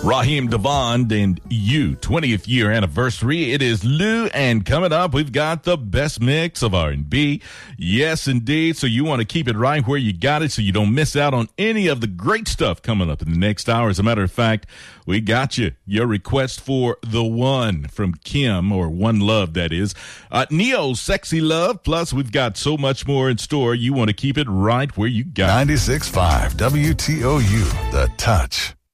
Raheem Devon and you, 20th year anniversary. It is Lou, and coming up, we've got the best mix of R&B. Yes, indeed. So you want to keep it right where you got it so you don't miss out on any of the great stuff coming up in the next hour. As a matter of fact, we got you. Your request for The One from Kim, or One Love, that is. Neo's Sexy Love. Plus, we've got so much more in store. You want to keep it right where you got it. 96.5 WTOU, The Touch.